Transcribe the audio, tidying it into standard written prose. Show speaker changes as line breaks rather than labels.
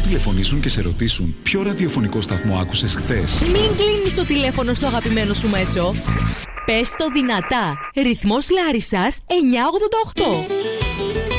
τηλεφωνήσουν και σε ρωτήσουν ποιο ραδιοφωνικό σταθμό άκουσες χθες.
Μην κλείνεις το τηλέφωνο στο αγαπημένο σου μέσο. Πες το δυνατά. Ρυθμός Λάρισσας 988.